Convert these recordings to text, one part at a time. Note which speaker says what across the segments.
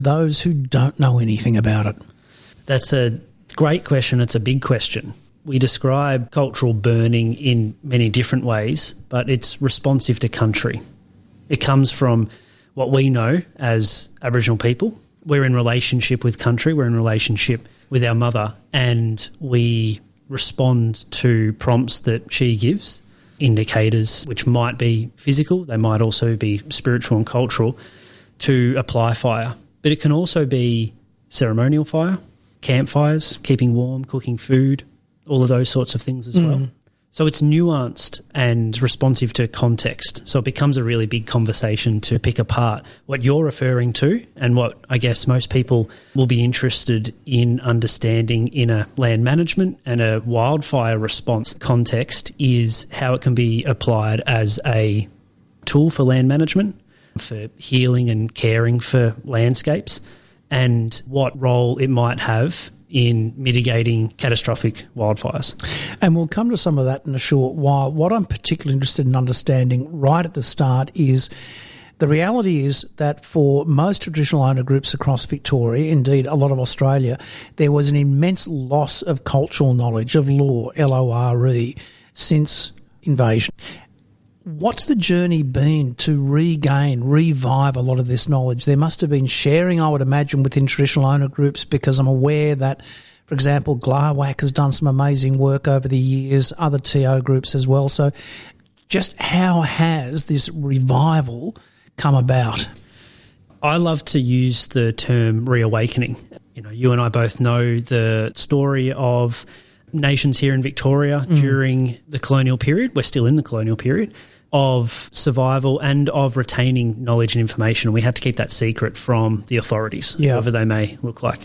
Speaker 1: those who don't know anything about it?
Speaker 2: That's a great question. It's a big question. We describe cultural burning in many different ways, but it's responsive to country. It comes from what we know as Aboriginal people. We're in relationship with country, we're in relationship with our mother, and we respond to prompts that she gives, indicators which might be physical, they might also be spiritual and cultural, to apply fire. But it can also be ceremonial fire, campfires, keeping warm, cooking food, all of those sorts of things as well. So it's nuanced and responsive to context. So it becomes a really big conversation to pick apart what you're referring to and what I guess most people will be interested in understanding in a land management and a wildfire response context is how it can be applied as a tool for land management, for healing and caring for landscapes, and what role it might have in mitigating catastrophic wildfires.
Speaker 1: And we'll come to some of that in a short while. What I'm particularly interested in understanding right at the start is the reality is that for most traditional owner groups across Victoria, indeed a lot of Australia, there was an immense loss of cultural knowledge, of lore, L-O-R-E, since invasion. What's the journey been to revive a lot of this knowledge? There must have been sharing, I would imagine, within traditional owner groups, because I'm aware that, for example, Glawak has done some amazing work over the years, other TO groups as well. So just how has this revival come about?
Speaker 2: I love to use the term reawakening. You know, you and I both know the story of nations here in Victoria during the colonial period. We're still in the colonial period of survival and of retaining knowledge and information. We had to keep that secret from the authorities, whoever they may look like.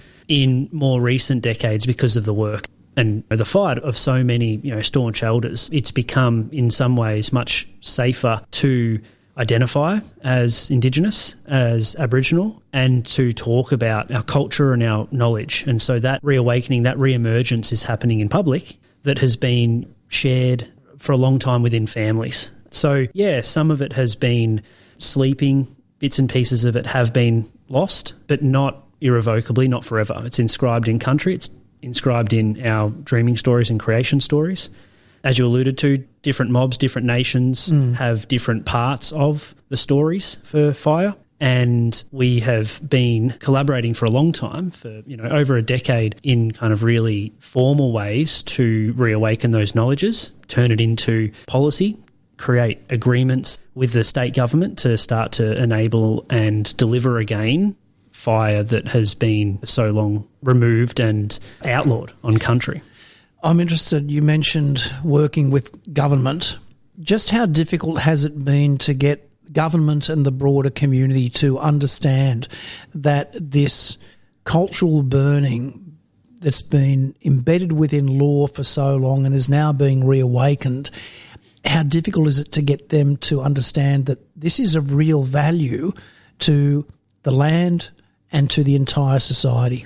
Speaker 2: In more recent decades, because of the work and the fight of so many, staunch elders, it's become in some ways much safer to identify as Indigenous, as Aboriginal, and to talk about our culture and our knowledge. And so that reawakening, that re-emergence is happening in public that has been shared for a long time within families. So, some of it has been sleeping, bits and pieces of it have been lost, but not irrevocably, not forever. It's inscribed in country, it's inscribed in our dreaming stories and creation stories. As you alluded to, different mobs, different nations have different parts of the stories for fire. And we have been collaborating for a long time, for over a decade, in kind of really formal ways to reawaken those knowledges, turn it into policy, create agreements with the state government to start to enable and deliver again fire that has been so long removed and outlawed on country.
Speaker 1: I'm interested, you mentioned working with government. Just how difficult has it been to get government and the broader community to understand that this cultural burning that's been embedded within law for so long and is now being reawakened, how difficult is it to get them to understand that this is of real value to the land and to the entire society?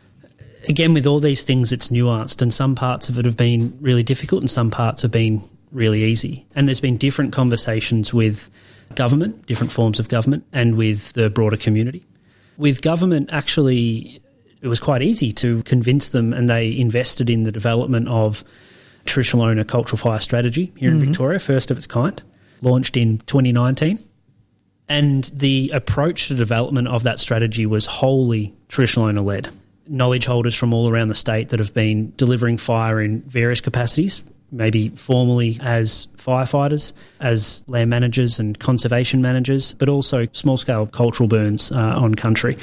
Speaker 2: Again, with all these things, it's nuanced, and some parts of it have been really difficult and some parts have been really easy. And there's been different conversations with government, different forms of government, and with the broader community. With government, actually, it was quite easy to convince them, and they invested in the development of traditional owner cultural fire strategy here in Victoria, first of its kind, launched in 2019. And the approach to development of that strategy was wholly traditional owner-led. Knowledge holders from all around the state that have been delivering fire in various capacities, maybe formally as firefighters, as land managers and conservation managers, but also small-scale cultural burns on country,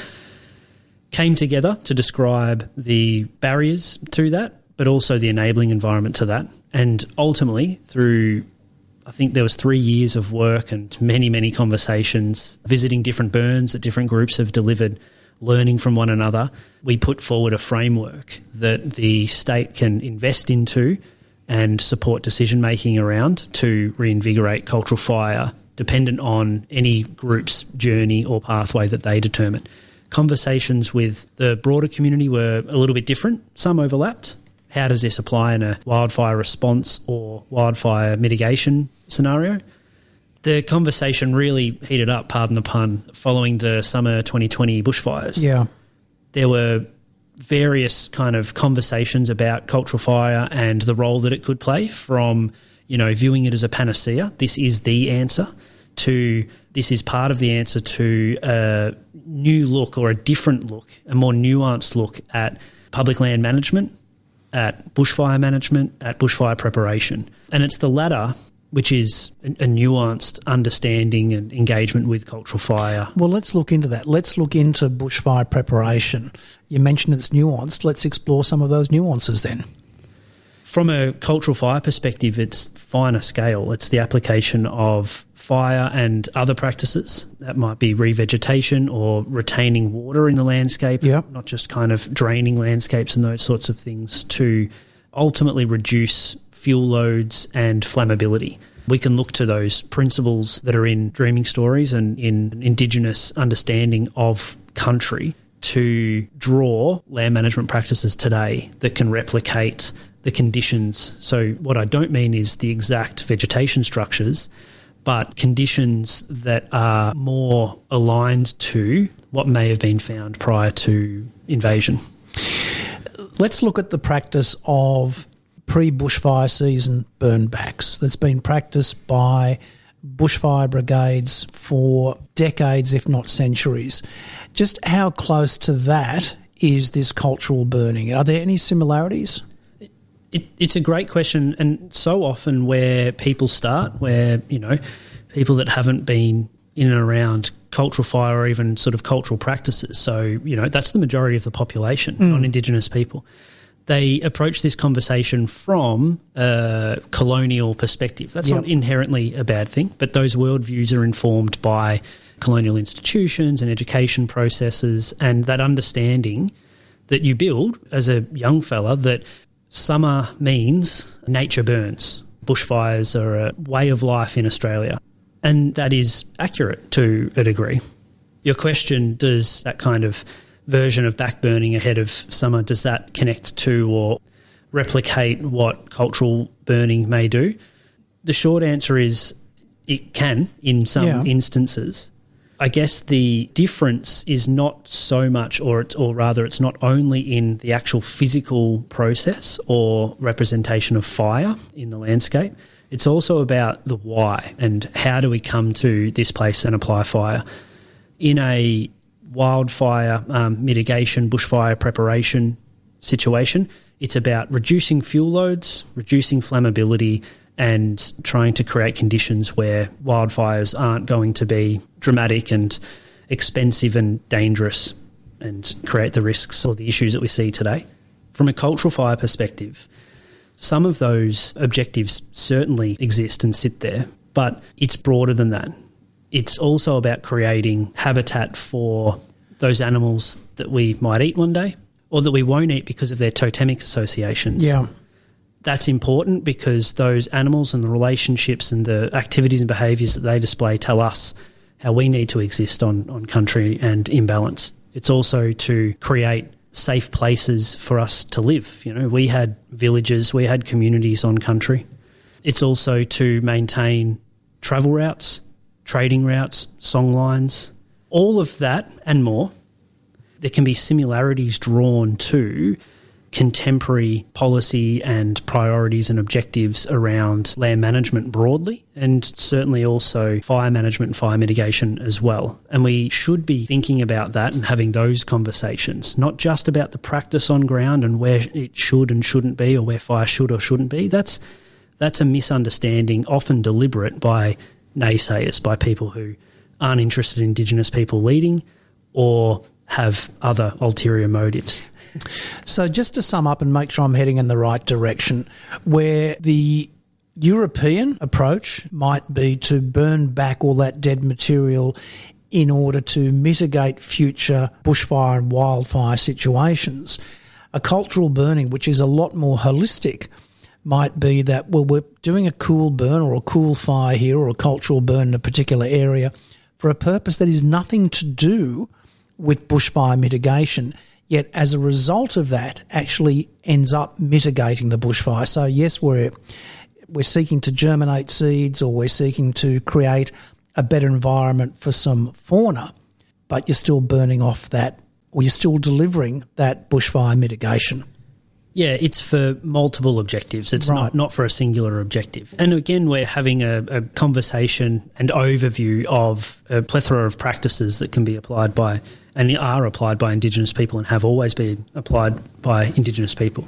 Speaker 2: came together to describe the barriers to that, but also the enabling environment to that. And ultimately, through, I think there was 3 years of work and many, many conversations, visiting different burns that different groups have delivered, learning from one another, we put forward a framework that the state can invest into and support decision-making around to reinvigorate cultural fire, dependent on any group's journey or pathway that they determine. Conversations with the broader community were a little bit different. Some overlapped. How does this apply in a wildfire response or wildfire mitigation scenario? The conversation really heated up, pardon the pun, following the summer 2020 bushfires.
Speaker 1: Yeah.
Speaker 2: There were various kind of conversations about cultural fire and the role that it could play, from, viewing it as a panacea, this is the answer, to this is part of the answer to a new look or a different look, a more nuanced look at public land management, at bushfire management, at bushfire preparation. And it's the latter which is a nuanced understanding and engagement with cultural fire.
Speaker 1: Well, let's look into that. Let's look into bushfire preparation. You mentioned it's nuanced. Let's explore some of those nuances then.
Speaker 2: From a cultural fire perspective, it's finer scale. It's the application of fire and other practices. That might be revegetation or retaining water in the landscape, not just kind of draining landscapes and those sorts of things, to ultimately reduce fuel loads and flammability. We can look to those principles that are in Dreaming Stories and in Indigenous understanding of country to draw land management practices today that can replicate the conditions. So what I don't mean is the exact vegetation structures, but conditions that are more aligned to what may have been found prior to invasion.
Speaker 1: Let's look at the practice of pre-bushfire season burn backs that's been practiced by bushfire brigades for decades, if not centuries. Just how close to that is this cultural burning? Are there any similarities?
Speaker 2: It's a great question, and so often where people start, where, people that haven't been in and around cultural fire or even sort of cultural practices, so, that's the majority of the population, non-Indigenous people. They approach this conversation from a colonial perspective. That's not inherently a bad thing, but those worldviews are informed by colonial institutions and education processes, and that understanding that you build as a young fella that summer means nature burns. Bushfires are a way of life in Australia, and that is accurate to a degree. Your question, does that kind of version of backburning ahead of summer, does that connect to or replicate what cultural burning may do? The short answer is it can in some instances. I guess the difference is not so much, or rather it's not only in the actual physical process or representation of fire in the landscape, it's also about the why and how do we come to this place and apply fire. In a wildfire mitigation, bushfire preparation situation, it's about reducing fuel loads, reducing flammability, and trying to create conditions where wildfires aren't going to be dramatic and expensive and dangerous and create the risks or the issues that we see today. From a cultural fire perspective, some of those objectives certainly exist and sit there, but it's broader than that. It's also about creating habitat for those animals that we might eat one day or that we won't eat because of their totemic associations.
Speaker 1: Yeah.
Speaker 2: That's important because those animals and the relationships and the activities and behaviours that they display tell us how we need to exist on country and in balance. It's also to create safe places for us to live. We had villages, we had communities on country. It's also to maintain travel routes, trading routes, song lines, all of that and more. There can be similarities drawn to contemporary policy and priorities and objectives around land management broadly, and certainly also fire management and fire mitigation as well. And we should be thinking about that and having those conversations, not just about the practice on ground and where it should and shouldn't be or where fire should or shouldn't be. That's a misunderstanding, often deliberate, by naysayers, by people who aren't interested in Indigenous people leading or have other ulterior motives.
Speaker 1: So just to sum up and make sure I'm heading in the right direction, where the European approach might be to burn back all that dead material in order to mitigate future bushfire and wildfire situations, a cultural burning, which is a lot more holistic, might be that, well, we're doing a cool burn or a cool fire here or a cultural burn in a particular area for a purpose that is nothing to do with bushfire mitigation, yet as a result of that actually ends up mitigating the bushfire. So yes, we're we're seeking to germinate seeds or we're seeking to create a better environment for some fauna, but you're still burning off that, or you're still delivering that bushfire mitigation.
Speaker 2: Yeah, it's for multiple objectives. It's
Speaker 1: Right.
Speaker 2: not for a singular objective. And again, we're having a conversation and overview of a plethora of practices that can be applied by and are applied by Indigenous people and have always been applied by Indigenous people.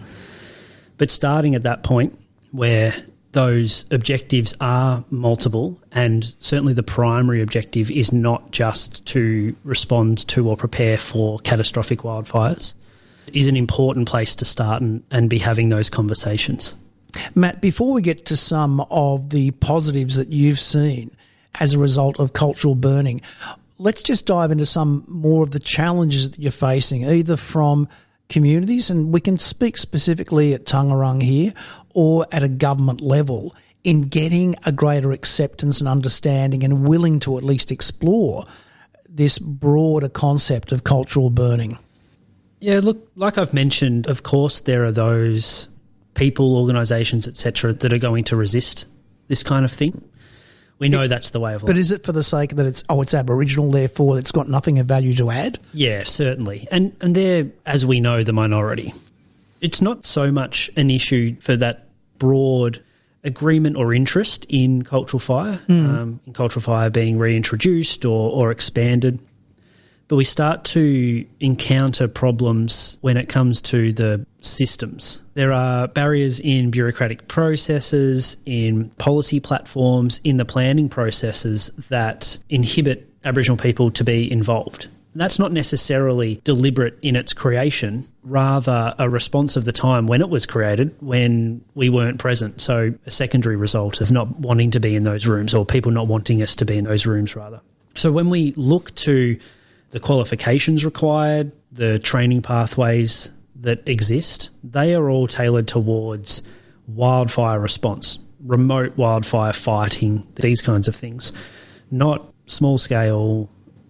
Speaker 2: But starting at that point where those objectives are multiple, and certainly the primary objective is not just to respond to or prepare for catastrophic wildfires, is an important place to start and be having those conversations.
Speaker 1: Matt, before we get to some of the positives that you've seen as a result of cultural burning, let's just dive into some more of the challenges that you're facing, either from communities, and we can speak specifically at Tangerang here, or at a government level, in getting a greater acceptance and understanding and willing to at least explore this broader concept of cultural burning.
Speaker 2: Yeah, look, like I've mentioned, of course there are those people, organisations, etc., that are going to resist this kind of thing. We know that's the way of life.
Speaker 1: But is it for the sake that it's Aboriginal, therefore it's got nothing of value to add?
Speaker 2: Yeah, certainly. And they're, as we know, the minority. It's not so much an issue for that broad agreement or interest in cultural fire, in cultural fire being reintroduced or expanded. But we start to encounter problems when it comes to the systems. There are barriers in bureaucratic processes, in policy platforms, in the planning processes that inhibit Aboriginal people to be involved. That's not necessarily deliberate in its creation, rather a response of the time when it was created, when we weren't present. So a secondary result of not wanting to be in those rooms, or people not wanting us to be in those rooms, rather. So when we look to the qualifications required, the training pathways that exist, they are all tailored towards wildfire response, remote wildfire fighting, these kinds of things, not small-scale,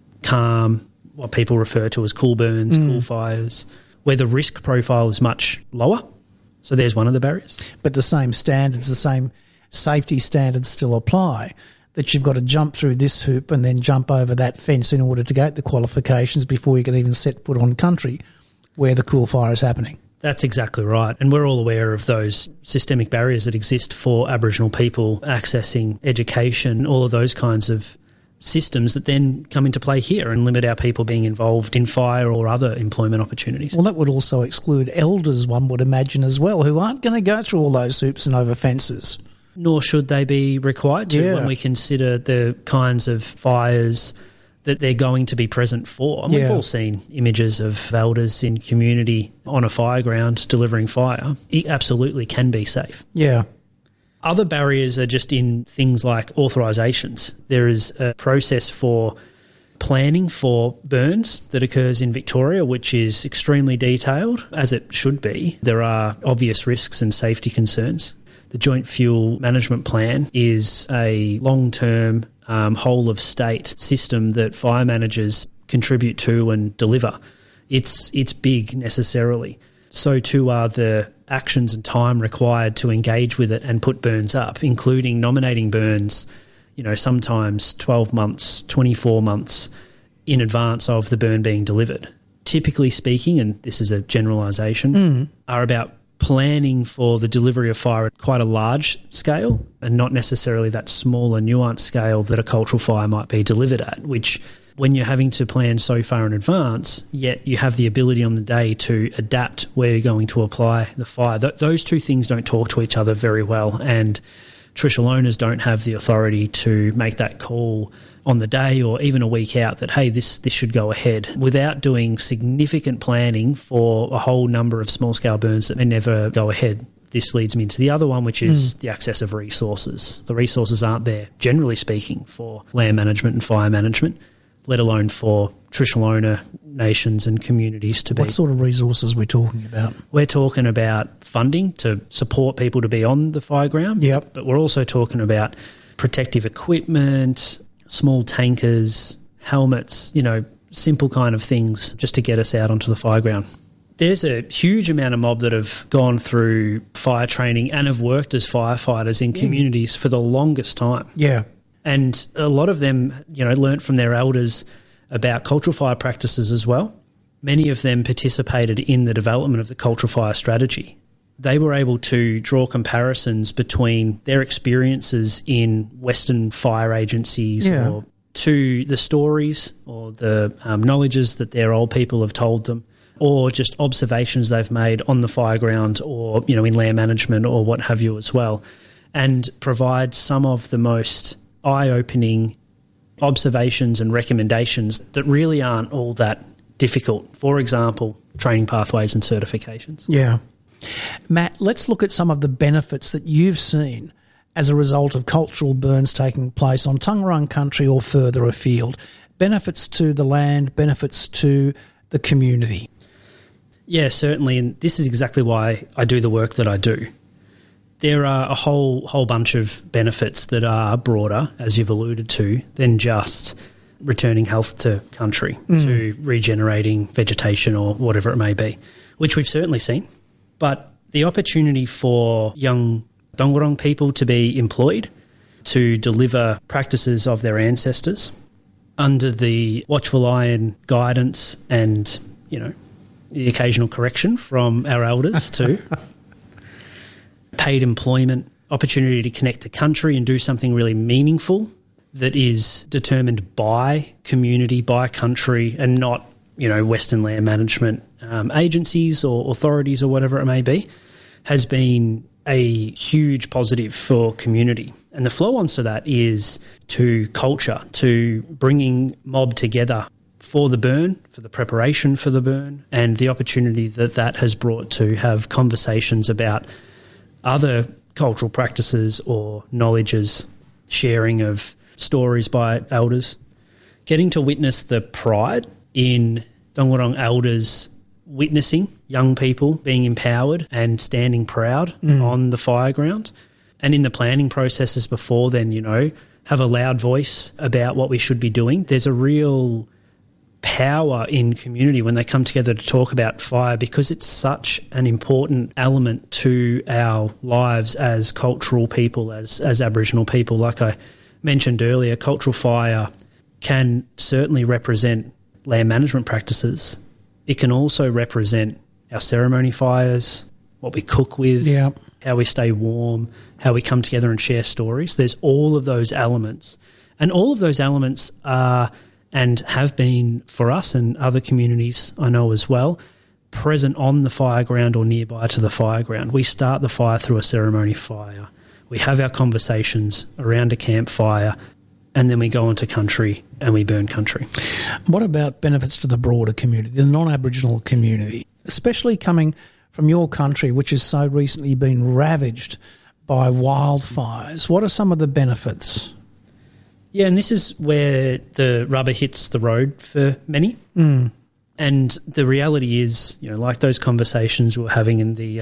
Speaker 2: calm, what people refer to as cool burns, cool fires, where the risk profile is much lower. So there's one of the barriers.
Speaker 1: But the same standards, the same safety standards still apply, that you've got to jump through this hoop and then jump over that fence in order to get the qualifications before you can even set foot on country where the cool fire is happening.
Speaker 2: That's exactly right. And we're all aware of those systemic barriers that exist for Aboriginal people accessing education, all of those kinds of systems that then come into play here and limit our people being involved in fire or other employment opportunities.
Speaker 1: Well, that would also exclude elders, one would imagine as well, who aren't going to go through all those hoops and over fences.
Speaker 2: Nor should they be required to when we consider the kinds of fires that they're going to be present for. And we've all seen images of elders in community on a fire ground delivering fire. It absolutely can be safe.
Speaker 1: Yeah.
Speaker 2: Other barriers are just in things like authorisations. There is a process for planning for burns that occurs in Victoria, which is extremely detailed, as it should be. There are obvious risks and safety concerns. The Joint Fuel Management Plan is a long-term, whole-of-state system that fire managers contribute to and deliver. It's big necessarily. So too are the actions and time required to engage with it and put burns up, including nominating burns, sometimes 12 months, 24 months in advance of the burn being delivered. Typically speaking, and this is a generalisation, are about planning for the delivery of fire at quite a large scale and not necessarily that smaller nuanced scale that a cultural fire might be delivered at, which when you're having to plan so far in advance, yet you have the ability on the day to adapt where you're going to apply the fire. Those two things don't talk to each other very well, and traditional owners don't have the authority to make that call on the day or even a week out that, hey, this should go ahead, without doing significant planning for a whole number of small-scale burns that may never go ahead. This leads me into the other one, which is the access of resources. The resources aren't there, generally speaking, for land management and fire management, let alone for traditional owner nations and communities to be.
Speaker 1: What sort of resources are we talking about?
Speaker 2: We're talking about funding to support people to be on the fire ground.
Speaker 1: Yep.
Speaker 2: But we're also talking about protective equipment, small tankers, helmets, simple kind of things just to get us out onto the fire ground. There's a huge amount of mob that have gone through fire training and have worked as firefighters in communities for the longest time.
Speaker 1: Yeah.
Speaker 2: And a lot of them, learnt from their elders about cultural fire practices as well. Many of them participated in the development of the cultural fire strategy. They were able to draw comparisons between their experiences in Western fire agencies or to the stories or the knowledges that their old people have told them, or just observations they've made on the fire ground or, in land management or what have you as well, and provide some of the most eye-opening observations and recommendations that really aren't all that difficult. For example, training pathways and certifications.
Speaker 1: Yeah. Matt, let's look at some of the benefits that you've seen as a result of cultural burns taking place on Taungurung country or further afield. Benefits to the land, benefits to the community.
Speaker 2: Yeah, certainly, and this is exactly why I do the work that I do. There are a whole bunch of benefits that are broader, as you've alluded to, than just returning health to country, to regenerating vegetation or whatever it may be, which we've certainly seen. But the opportunity for young Taungurung people to be employed, to deliver practices of their ancestors under the watchful eye and guidance and, the occasional correction from our elders too. Paid employment, opportunity to connect to country and do something really meaningful that is determined by community, by country, and not, Western land management agencies or authorities or whatever it may be, has been a huge positive for community. And the flow-on to that is to culture, to bringing mob together for the burn, for the preparation for the burn, and the opportunity that has brought to have conversations about other cultural practices or knowledges, sharing of stories by elders, getting to witness the pride in Taungurung elders witnessing young people being empowered and standing proud on the fire ground, and in the planning processes before then, have a loud voice about what we should be doing. There's a real power in community when they come together to talk about fire, because it's such an important element to our lives as cultural people, as Aboriginal people. Like I mentioned earlier, cultural fire can certainly represent land management practices. It can also represent our ceremony fires, what we cook with, how we stay warm, how we come together and share stories. There's all of those elements. And all of those elements are, and have been for us and other communities I know as well, present on the fire ground or nearby to the fire ground. We start the fire through a ceremony fire. We have our conversations around a campfire, and then we go into country and we burn country.
Speaker 1: What about benefits to the broader community, the non-Aboriginal community, especially coming from your country, which has so recently been ravaged by wildfires? What are some of the benefits?
Speaker 2: Yeah, and this is where the rubber hits the road for many. And the reality is, like those conversations we were having in the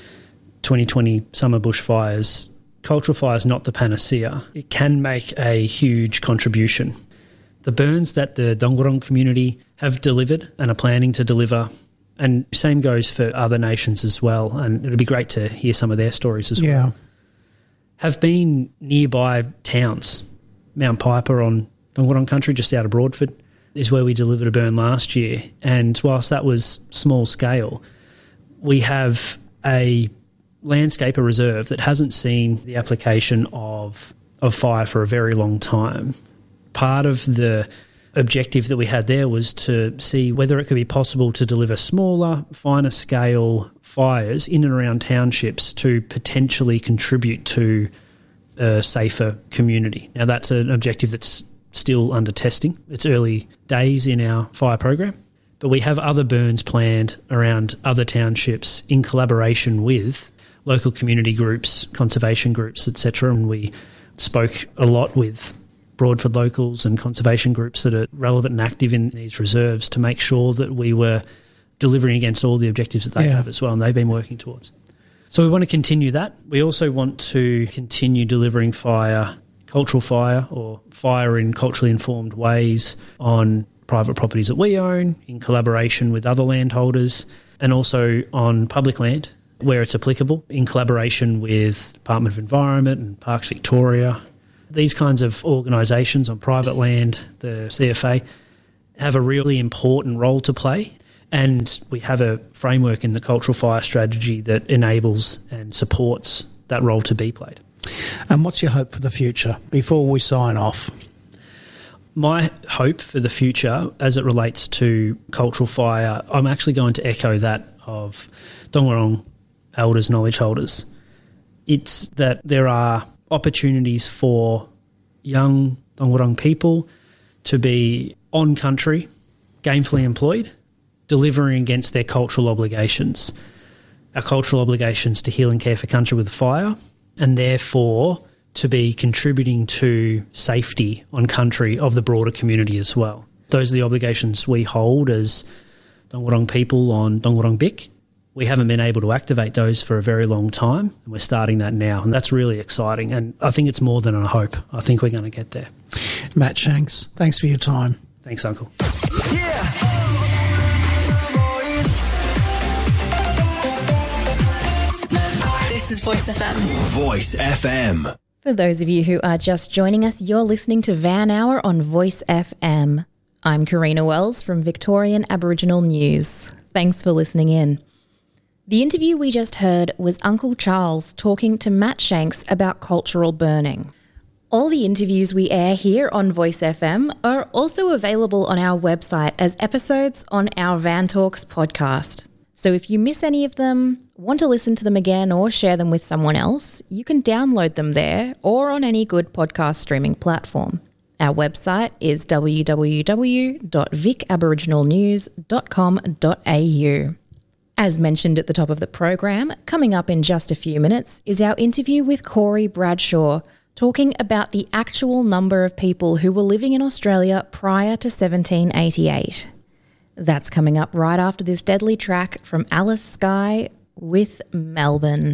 Speaker 2: 2020 summer bushfires, cultural fire is not the panacea. It can make a huge contribution. The burns that the Taungurung community have delivered and are planning to deliver, and same goes for other nations as well, and it'd be great to hear some of their stories as well, have been nearby towns. Mount Piper on Taungurung country, just out of Broadford, is where we delivered a burn last year. And whilst that was small scale, we have a landscape, a reserve that hasn't seen the application of fire for a very long time. Part of the objective that we had there was to see whether it could be possible to deliver smaller, finer scale fires in and around townships to potentially contribute to a safer community. Now, that's an objective that's still under testing. It's early days in our fire program, but we have other burns planned around other townships in collaboration with local community groups, conservation groups, etc. And we spoke a lot with Broadford locals and conservation groups that are relevant and active in these reserves to make sure that we were delivering against all the objectives that they have as well, and they've been working towards. So we want to continue that. We also want to continue delivering fire, cultural fire, or fire in culturally informed ways on private properties that we own, in collaboration with other landholders, and also on public land where it's applicable in collaboration with Department of Environment and Parks Victoria. These kinds of organisations on private land, the CFA, have a really important role to play, and we have a framework in the Cultural Fire Strategy that enables and supports that role to be played.
Speaker 1: And what's your hope for the future before we sign off?
Speaker 2: My hope for the future as it relates to cultural fire, I'm actually going to echo that of Dongwurrung elders, knowledge holders. It's that there are opportunities for young Dongwurrung people to be on country, gainfully employed, delivering against their cultural obligations. Our cultural obligations to heal and care for country with fire, and therefore to be contributing to safety on country of the broader community as well. Those are the obligations we hold as Dongwurrung people on Dongwurrung Bik. We haven't been able to activate those for a very long time, and we're starting that now, and that's really exciting. And I think it's more than a hope. I think we're going to get there.
Speaker 1: Matt Shanks, thanks for your time.
Speaker 2: Thanks, Uncle.
Speaker 3: This is Voice FM.
Speaker 4: Voice FM.
Speaker 5: For those of you who are just joining us, you're listening to Van Hour on Voice FM. I'm Karina Wells from Victorian Aboriginal News. Thanks for listening in. The interview we just heard was Uncle Charles talking to Matt Shanks about cultural burning. All the interviews we air here on Voice FM are also available on our website as episodes on our Van Talks podcast. So if you miss any of them, want to listen to them again or share them with someone else, you can download them there or on any good podcast streaming platform. Our website is www.vicaboriginalnews.com.au. As mentioned at the top of the program, coming up in just a few minutes is our interview with Corey Bradshaw, talking about the actual number of people who were living in Australia prior to 1788. That's coming up right after this deadly track from Alice Skye with Melbourne.